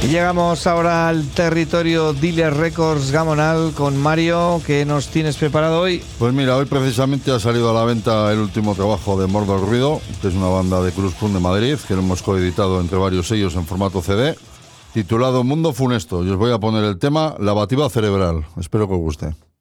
Y llegamos ahora al territorio Dealer Records Gamonal con Mario. ¿Qué nos tienes preparado hoy? Pues mira, hoy precisamente ha salido a la venta el último trabajo de Mordor Ruido, que es una banda de cruz punk de Madrid, que lo hemos coeditado entre varios sellos en formato CD, titulado Mundo Funesto. Y os voy a poner el tema Lavativa Cerebral. Espero que os guste.